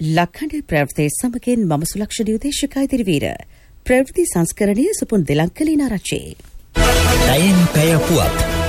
ලක්හඬ ප්‍රවෘත්ති සමගින් මම සුලක්ෂණ උදේශිකා ඉදිරිවීර. ප්‍රවෘත්ති සංස්කරණය සුපුන් දෙලංකලීන ආරච්චි. ඩයන් පැය පුවත්